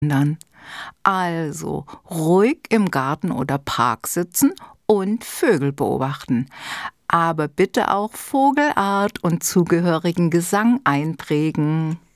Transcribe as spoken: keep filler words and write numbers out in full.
ändern. Also ruhig im Garten oder Park sitzen und Vögel beobachten. Aber bitte auch Vogelart und zugehörigen Gesang einprägen.